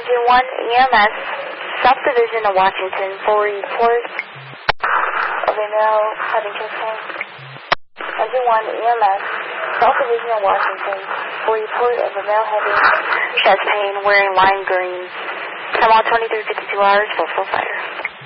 Engine 1 EMS, South Division of Washington, for report of a male having chest pain. Engine 1 EMS, South Division of Washington, for report of a male having chest pain wearing lime green. Come on 2352 hours for full fire.